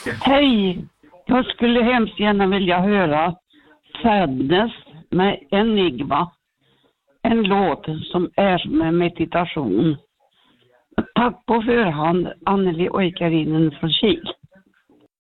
Hej, jag skulle hemskt gärna vilja höra Sadness med Enigma. En låt som är som en meditation. Tack på förhand, Anneli Oikarinen från Kil.